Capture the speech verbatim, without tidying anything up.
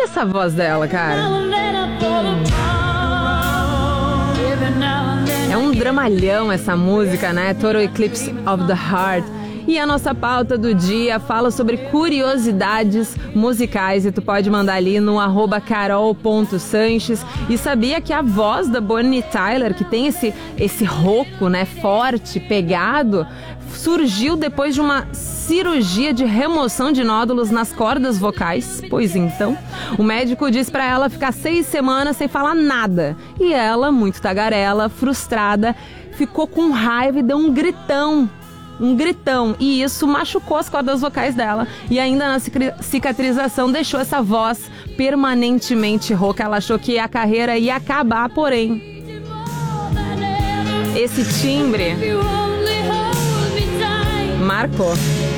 essa voz dela, cara. É um dramalhão essa música, né? Total Eclipse of the Heart. E a nossa pauta do dia fala sobre curiosidades musicais e tu pode mandar ali no arroba carol ponto sanches. E sabia que a voz da Bonnie Tyler, que tem esse, esse rouco, né, forte, pegado, surgiu depois de uma cirurgia de remoção de nódulos nas cordas vocais? Pois então, o médico disse pra ela ficar seis semanas sem falar nada. E ela, muito tagarela, frustrada, ficou com raiva e deu um gritão. Um gritão, e isso machucou as cordas vocais dela. E ainda na cicatrização deixou essa voz permanentemente rouca. Ela achou que a carreira ia acabar, porém esse timbre marcou.